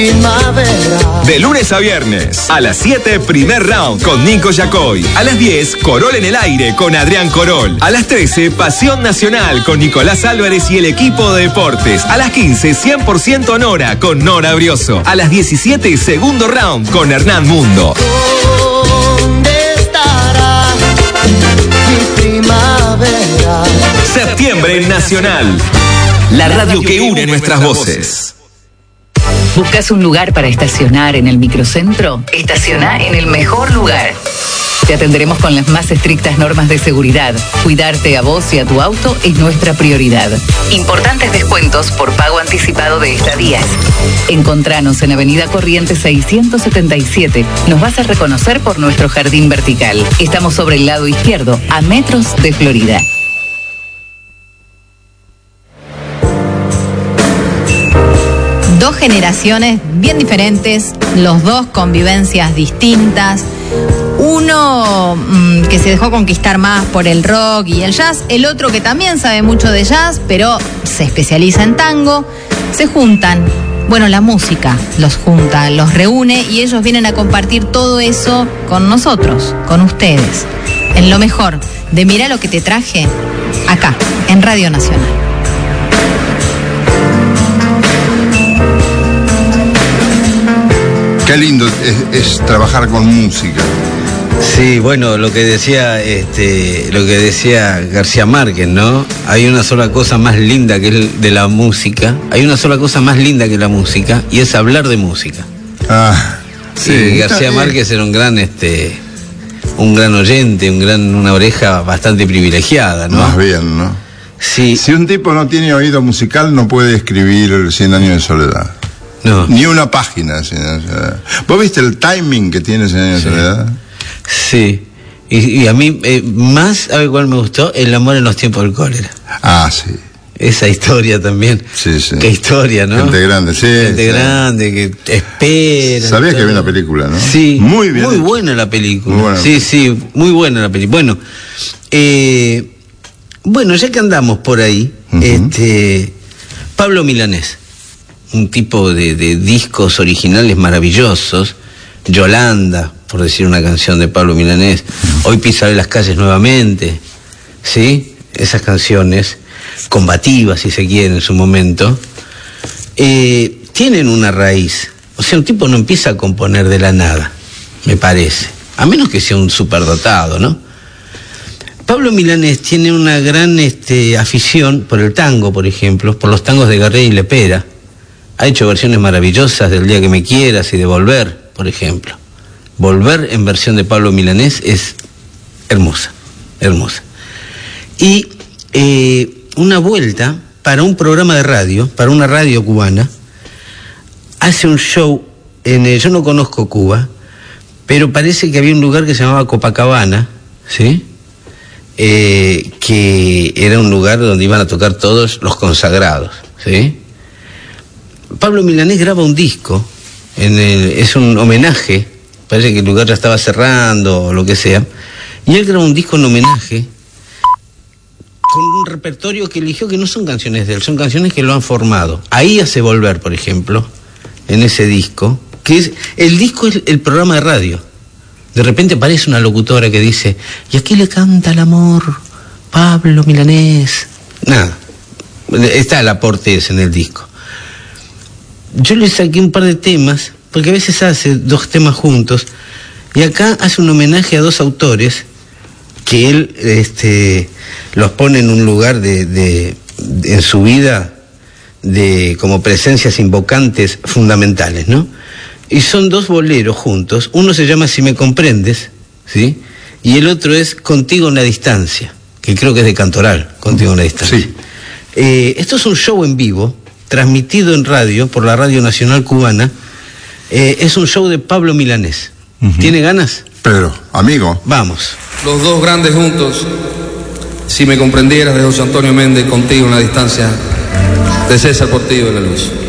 De lunes a viernes, a las 7, primer round con Nico Yacoy. A las 10, Corol en el aire con Adrián Corol. A las 13, Pasión Nacional con Nicolás Álvarez y el equipo de deportes. A las 15, 100% Nora con Nora Brioso. A las 17, segundo round con Hernán Mundo. ¿Dónde estará mi primavera? Septiembre Nacional. La radio que une nuestras voces. ¿Buscas un lugar para estacionar en el microcentro? Estaciona en el mejor lugar. Te atenderemos con las más estrictas normas de seguridad. Cuidarte a vos y a tu auto es nuestra prioridad. Importantes descuentos por pago anticipado de estadías. Encontranos en Avenida Corrientes 677. Nos vas a reconocer por nuestro jardín vertical. Estamos sobre el lado izquierdo, a metros de Florida. Dos generaciones bien diferentes, los dos con vivencias distintas. Uno que se dejó conquistar más por el rock y el jazz, el otro que también sabe mucho de jazz, pero se especializa en tango. Se juntan, bueno, la música los junta, los reúne y ellos vienen a compartir todo eso con nosotros, con ustedes. En lo mejor de Mirá lo que te traje, acá, en Radio Nacional. Qué lindo es trabajar con música. Sí, bueno, lo que decía García Márquez, ¿no? Hay una sola cosa más linda que el de la música. Hay una sola cosa más linda que la música y es hablar de música. Ah, sí. Y García Márquez era un gran oyente, una oreja bastante privilegiada, ¿no? Más bien, ¿no? Sí. Si un tipo no tiene oído musical, no puede escribir 100 años de soledad. No. Ni una página de 100 años de soledad. ¿Vos viste el timing que tiene 100 años de soledad? Sí. Y a mí, más, ¿sabe cuál me gustó? El amor en los tiempos del cólera. Ah, sí. Esa historia también. Sí, sí. Qué historia, ¿no? Gente grande, sí. Gente sí. grande, que espera. Sabías que había una película, ¿no? Sí. Muy bien. Muy buena la película. Muy buena. Sí, muy buena la película. Bueno, ya que andamos por ahí, Pablo Milanés, un tipo de discos originales maravillosos, Yolanda, por decir una canción de Pablo Milanés, Hoy pisaré las calles nuevamente, ¿sí? Esas canciones combativas, si se quiere, en su momento, tienen una raíz. O sea, un tipo no empieza a componer de la nada, me parece, a menos que sea un superdotado, ¿no? Pablo Milanés tiene una gran afición por el tango, por ejemplo, por los tangos de Gardel y Lepera. Ha hecho versiones maravillosas del Día que me quieras y de Volver, por ejemplo. Volver en versión de Pablo Milanés es hermosa, hermosa. Y una vuelta para un programa de radio, para una radio cubana, hace un show yo no conozco Cuba, pero parece que había un lugar que se llamaba Copacabana, ¿sí? Que era un lugar donde iban a tocar todos los consagrados, ¿sí? Pablo Milanés graba un disco, es un homenaje, parece que el lugar ya estaba cerrando o lo que sea, y él graba un disco en homenaje con un repertorio que eligió que no son canciones de él, son canciones que lo han formado. Ahí hace Volver, por ejemplo, en ese disco, el disco es el programa de radio. De repente aparece una locutora que dice, y aquí le canta el amor Pablo Milanés. Nada, está el aporte ese en el disco. Yo le saqué un par de temas, porque a veces hace 2 temas juntos, y acá hace un homenaje a 2 autores que él los pone en un lugar en su vida como presencias invocantes fundamentales, ¿no? Y son 2 boleros juntos, uno se llama Si me comprendes, ¿sí? Y el otro es Contigo en la distancia, que creo que es de Cantoral, Contigo en la distancia. Sí. Esto es un show en vivo, transmitido en radio, por la Radio Nacional Cubana. Es un show de Pablo Milanés. ¿Tiene ganas? Pedro, amigo. Vamos. Los 2 grandes juntos, Si me comprendieras, de José Antonio Méndez, Contigo en la distancia, de César Portillo de la Luz.